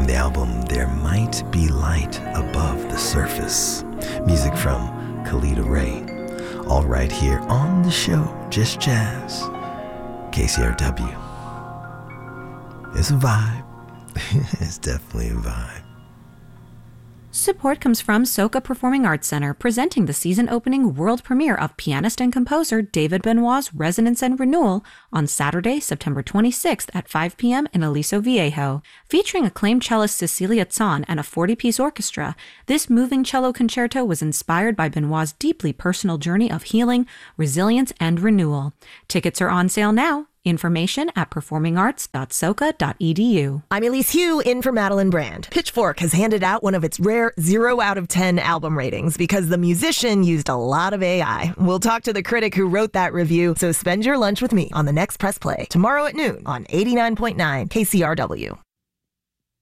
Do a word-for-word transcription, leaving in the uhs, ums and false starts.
from the album There Might Be Light Above the Surface. Music from Khalida Ray. All right here on the show, Just Jazz. K C R W. It's a vibe. It's definitely a vibe. Support comes from Soka Performing Arts Center, presenting the season-opening world premiere of pianist and composer David Benoit's Resonance and Renewal on Saturday, September twenty-sixth at five p.m. in Aliso Viejo. Featuring acclaimed cellist Cecilia Zahn and a forty-piece orchestra, this moving cello concerto was inspired by Benoit's deeply personal journey of healing, resilience, and renewal. Tickets are on sale now. Information at performing arts dot soka dot e d u. I'm Elise Hugh, in for Madeline Brand. Pitchfork has handed out one of its rare zero out of ten album ratings because the musician used a lot of A I. We'll talk to the critic who wrote that review, so spend your lunch with me on the next Press Play tomorrow at noon on eighty-nine point nine K C R W.